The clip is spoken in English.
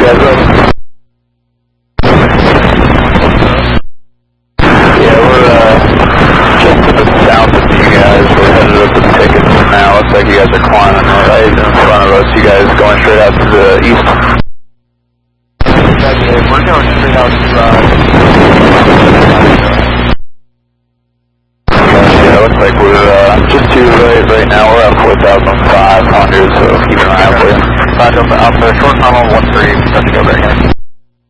guys up. Yeah, we're just to the south of you guys. We're headed up to the tickets now. Looks like you guys are climbing right in front of us. You guys going straight out to the east. We're going straight out to yeah, looks like we're just to right now. We're at 4,500, so keep an eye out for you. Back up the short tunnel 13, let's go right here.